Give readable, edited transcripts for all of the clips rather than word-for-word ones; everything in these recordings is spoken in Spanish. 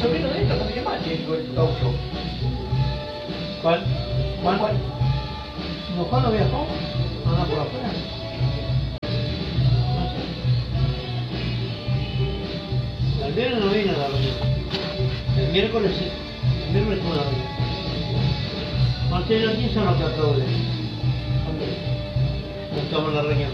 sobrino de esto también más, el gaucho. ¿Cuál? ¿Cuál? ¿No Juan no viajó? ¿Anda por afuera? No sé. El viernes no vino a la reunión. El miércoles sí. El miércoles tuvo la reunión. Marcelo, ¿quién son los que aplauden? No estamos en la reunión.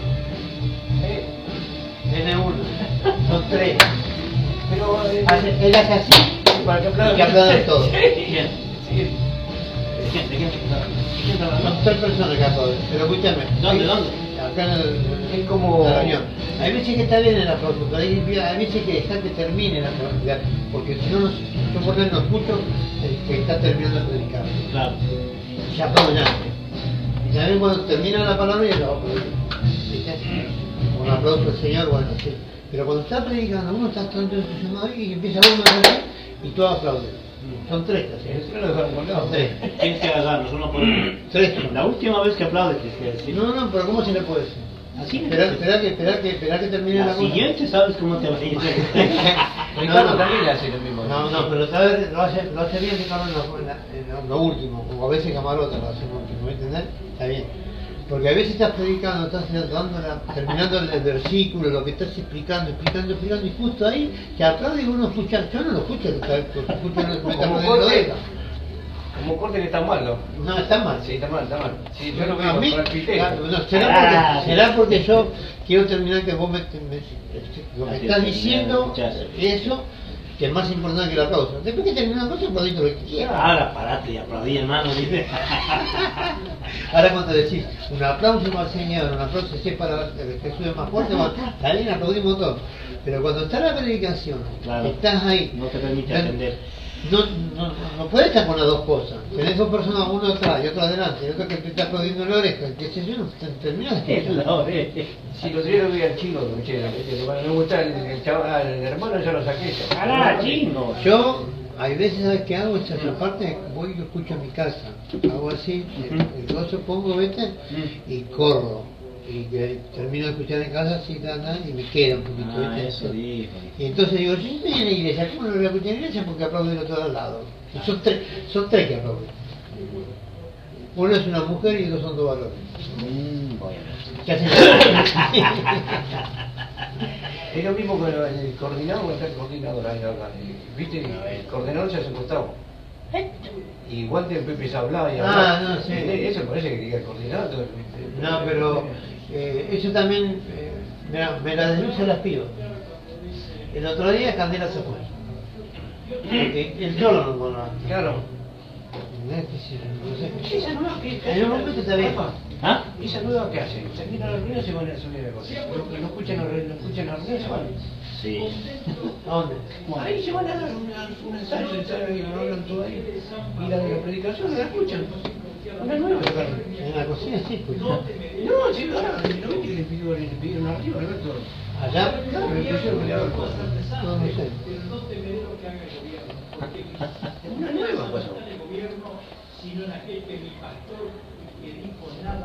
N1. Son 3. Pero Él hace así para que y aplaudan. que aplaudan todos. ¿Quién? Sí. ¿Quién? ¿De quién? ¿Quién está Son hablando? 3 personas que aplauden. Pero escúchame. ¿Dónde? ¿Dónde? Acá en Es como... la reunión. Hay veces que está bien el aplauso, pero hay veces que dejar que termine la predicación, porque si no, yo por ejemplo no escucho que está terminando de predicar. Claro. Ya aplauden antes. Y también cuando termina la palabra ya lo aplauden. ¿Viste? Un aplauso al Señor, bueno, sí. Pero cuando está predicando, uno está tanto entusiasmado y empieza uno a decir y todos aplauden. Son 3 casi. El lo dejaron colgado. Son 3. Tienes que agarrarlos uno por uno. 3. La última vez que aplaudes, tienes que decir. No, pero ¿cómo se le puede decir? Así Espera que termine la La cosa. siguiente sabes cómo te va a ir. Ricardo también le hace lo mismo. No, pero sabes, lo hace bien Ricardo en lo último, como a veces Camarota lo hace en lo último, ¿me entendés? Está bien. Porque a veces estás predicando, estás terminando el versículo, lo que estás explicando, y justo ahí te aplaude y uno escucha, yo no lo escucho, porque escucho me está poniendo oreja. Como corte que está mal, ¿no? No, está mal. Sí, está mal, está mal. Sí, yo lo A veo mí, con el criterio. no, será porque yo quiero terminar que vos lo que estás diciendo, eso, que es más importante que el aplauso. Después que termina la cosa, aplaudís lo que quieras. Ahora parate y aplaudí, hermano, dice. Ahora cuando decís un aplauso al Señor, un aplauso si es para Jesús es más fuerte, está bien, aplaudimos todos. Pero cuando está la predicación, Claro. estás ahí. No te permite atender. No puedes estar con las dos cosas. Tenés 2 personas, uno atrás y otro adelante, y otro que te está aplaudiendo en la oreja, que sé yo, no terminas de Es la oreja. Si lo tuviera que al chino, cuando me gusta el chaval, el hermano ya lo saqué. ¡Alá, chino! Yo, hay veces, ¿sabes qué hago? Esta parte, voy y lo escucho en mi casa. Hago así, el gozo pongo, ¿viste? Y corro. Y termino de escuchar en casa, así, y me queda un poquito, ¿viste? Eso dijo. Y entonces digo, si estoy en la iglesia, ¿cómo no lo voy a escuchar en la iglesia? Porque aplauden a todos lados. Y son tres que aplauden. Uno es una mujer y 2 son 2 varones. Bueno. ¿Qué hacen? Es lo mismo que el coordinador, o el coordinador ahí acá. ¿Viste? El coordinador se hace un costado. Y Walter empieza a hablar y a hablar. Ah, no, sí. Eso parece que diga el coordinador. No, pero eso también, me la denuncia las pido. El otro día Candela se fue. Porque él solo no conoce. Claro. No sé. Esa nueva que En un momento está bien. ¿Ah? Esa nueva que hace. Termina la reunión, se van a subir de cosas. No escuchan la reunión, se van. Sí. ¿A dónde? Ahí se van a dar un ensayo y lo hablan todo ahí. Y la de la predicación no la escuchan. Una nueva, Carlos. En la cocina sí, pues. No, sí, ahora, ¿no ves que le pidieron arriba, Alberto? ¿Allá? Claro, le pusieron que le hagan cosas. No, no sé. Una nueva cosa. Sino en aquel que mi pastor que dijo nada.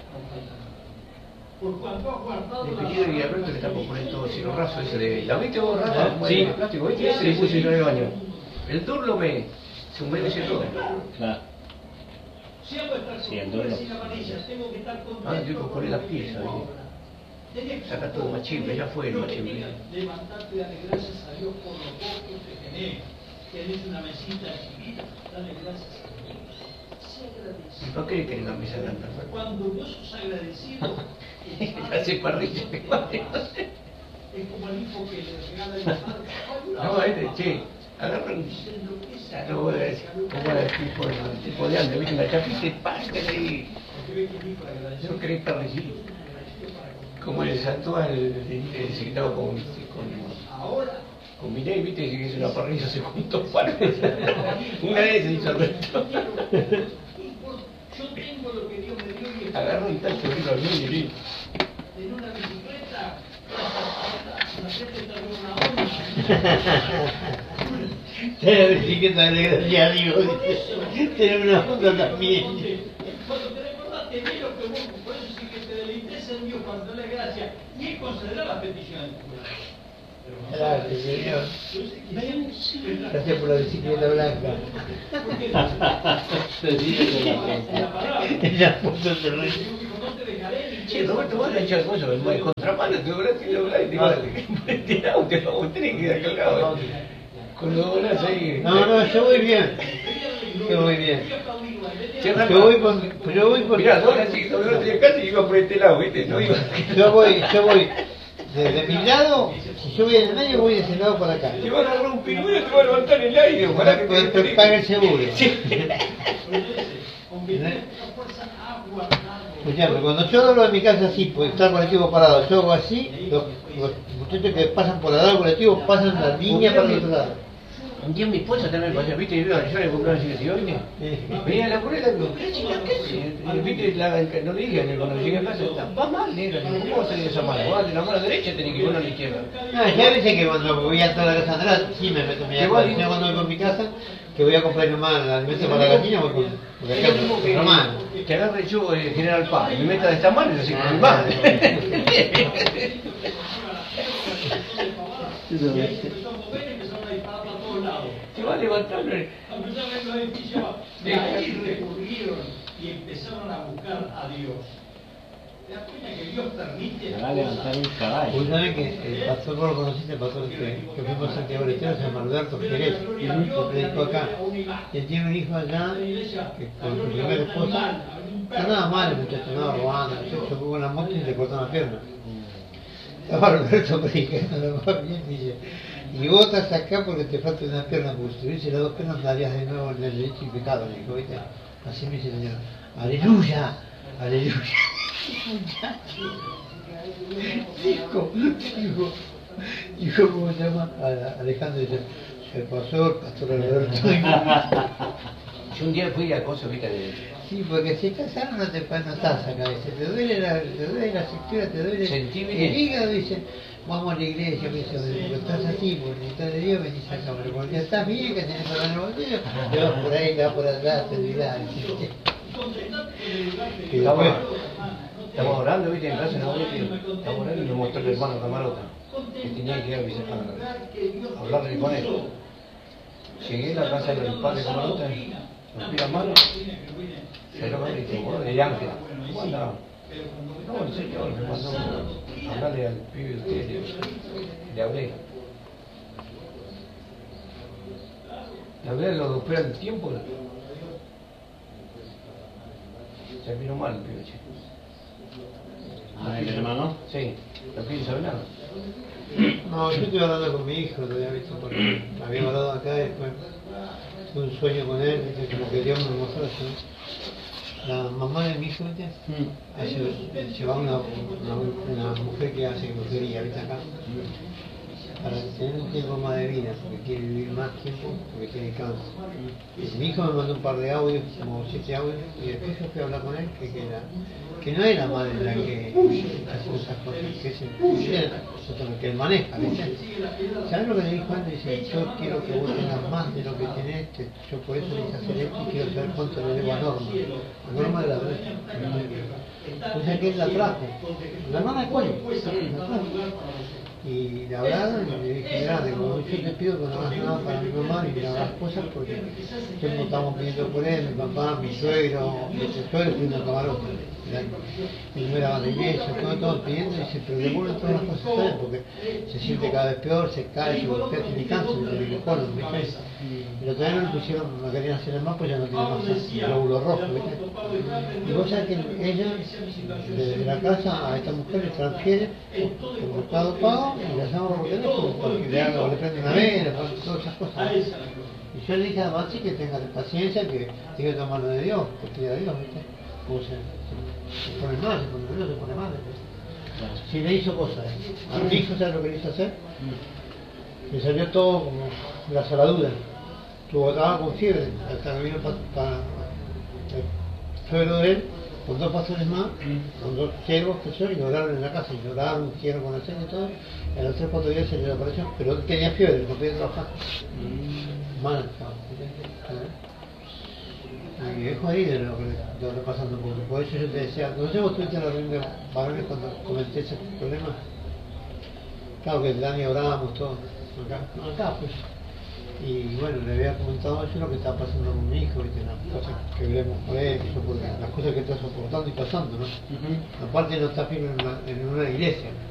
Por cuanto ha guardado Le la pidieron y Alberto le está por poner todo cielo raso ese de... ¿La viste vos, Rafa? Sí. De plástico, ¿viste? Ese le puse yo en el baño. El turno se humedece todo. Claro. sea vuestra Sí, el cultura duelo. sin amarillas, tengo que estar contento. Ah, yo poner las piezas, ¿viste? Saca todo machimbre, ya fue el machimbre. Levantarte y darle gracias a Dios por lo poco que tenés. Tenés una mesita chiquita, dale gracias a Dios. Sea agradecido. ¿Y para qué querés la mesa grande? Cuando vos sos agradecido, Hace parrilla, es como el hijo que le regala el padre. No, che, agarran. No voy a decir, como era el tipo de antes, viste, la chapita y pásate ahí. Yo creí que recibir. Como le saltó al secretario con Milei, viste, que hizo una parrilla, se juntó para una vez se hizo Alberto. Yo tengo lo que Dios me dio y Agarró y tal, se vino al medio y en una bicicleta, la gente está con una onda. Tiene bicicleta de gracia a Dios. Tiene una onda también. Cuando te recordás, tenés lo que vos, por eso sí que te deleites en Dios cuando le gracia y Él concederá las peticiones. Gracias, Señor. Ven, sí, Gracias por la bicicleta blanca. Ella puso el terreno. Che, Roberto, vos le echás cosas, el contramano, te doblás y doblás y te vas por este lado, te vamos a tener que ir acá al lado. Con los doblás ahí. No, yo voy bien. Yo voy bien. Che, Yo voy por. Mirá, doblás y doblás de acá y iba por este lado, ¿viste? No iba. Yo voy. Desde mi lado, si yo voy en el medio, voy de ese lado para acá. Te va a agarrar un pirulero y te va a levantar el aire, ojalá que Pero paga el seguro. Sí. Escuchame, cuando yo doblo en mi casa así, pues está el colectivo parado, yo hago así, los muchachos que pasan por al lado del colectivo pasan la línea para el otro lado. Un día mi esposa también pasó, ¿viste? Y yo le compré una chica, ¿viste? Venía a la cureta y me dijo, ¿qué chica? ¿Qué? ¿Viste? No le dije, cuando llegué a casa, va mal, negra. ¿Cómo se esa mano? Va de la mano derecha, tenés que ir a la izquierda. No, ya veces que cuando voy a toda la casa atrás, sí me meto mi agua. Yo cuando voy por mi casa, que voy a comprar nomás el alimento para la gallina, voy por acá, por la mano. Que agarre yo General Paz, y me meta de esta mano y así con mi mano. Se va levantando. Empezaron los edificios de ahí recurrieron y empezaron a buscar a Dios. ¿Te das cuenta que Dios permite Se va a levantar un caballo. Vos sabés que el pastor, vos lo conociste, el pastor que fuimos a Santiago del Estero, se llama Alberto Jerez, que predicó acá. Él tiene un hijo allá, que con su primera esposa, no nada mal, el muchacho, no, robando, se chocó con la moto y le cortó la pierna. Estaba Alberto predicando, lo va bien, dice, y vos estás acá porque te falta una pierna, porque si tuviese las dos piernas darías de nuevo en el derecho y pecado, le dijo, ¿viste? Así me dice el Señor, aleluya, aleluya. Dijo, ¿cómo se llama? Alejandro dice, el pastor Alberto. Yo un día fui a cosas, ¿viste? Sí, porque si estás sano no estás acá, dice, te duele la cintura, te duele el hígado, dice, vamos a la iglesia, me dice, porque estás así, por necesitar de Dios, venís acá, pero porque ya estás bien, que tenés para el bolsillo, te vas por ahí, te vas por atrás, te olvidás. Y después, estamos orando, ¿viste? En casa, ¿no? Estamos orando y me mostró el hermano Camarota, que tenía que ir a hablarle con él. Llegué a la casa del padre Camarota, nos pide la mano, se lo mandé y dice, bueno, de Ángela, ¿cómo andaba? No, el señor me mandó a hablarle al pibe de ustedes, le hablé. Le hablé a los que esperan el tiempo. Se vino mal el pibe, che. ¿El hermano? Sí, los pibes saben nada. no, yo estoy hablando con mi hijo, lo había visto porque había hablado acá y después tuve un sueño con él, ¿viste? Como que Dios me mostró eso. La mamá de mi hijo, ¿viste? Llevaba una mujer que hace brujería, ¿viste? Acá, para tener un tiempo más de vida, porque quiere vivir más tiempo, porque tiene cáncer. Y mi hijo me mandó un par de audios, como 7 audios, y después yo fui a hablar con él, que no es la madre la que hace esas cosas, que es el que él maneja, ¿viste? ¿Sabes lo que le dijo antes? Dice, yo quiero que vos tengas más de lo que tenés, yo por eso necesito hacer esto y quiero saber cuánto le debo a Norma. A Norma de la brecha. O sea que él la trajo. La hermana de cuello, la trajo. Y le hablaron y le dije, mira, yo te pido que no hagas nada para mi mamá ni que no hagas cosas porque siempre estamos pidiendo por él, mi papá, mi suegro pidiendo el camarote. Y no era la iglesia, todos pidiendo y dice, pero devuelven todas las cosas ¿sabes? Porque se siente cada vez peor, se cae, se golpea, tiene cáncer, tiene colon, ¿viste? Y lo que no lo pusieron, no querían hacer más, pues ya no tiene más glóbulos rojos, ¿viste? Y vos sabés que ella, desde la casa a esta mujer le transfiere por Mercado Pago y la llama por teléfono porque le prende una vela, todas esas cosas. Y yo le dije a Maxi que tenga paciencia, que tiene que tomar lo de Dios, que pida a Dios, ¿viste? Como se pone mal, se pone nervioso, se pone mal. Si le hizo cosas, a mi hijo, ¿sabes lo que le hizo hacer? Le salió todo como la saladura. Estaba con fiebre, hasta que vino para el suegro de él, con 2 pastores más, con 2 siervos que son, y lo oraron en la casa, y lo oraron, hicieron con la seña y todo, y a los 3 o 4 días se le apareció, pero él tenía fiebre, no podía trabajar. Mal estaba. Y es jodido lo que está pasando, porque por eso yo te decía, no sé vos tuviste la reunión de varones cuando comenté ese problema. Claro que el año orábamos todos, acá pues. Y bueno, le había comentado yo lo que está pasando con mi hijo, ¿viste? Las cosas que veremos por él, las cosas que está soportando y pasando, ¿no? Aparte no está firme en una iglesia.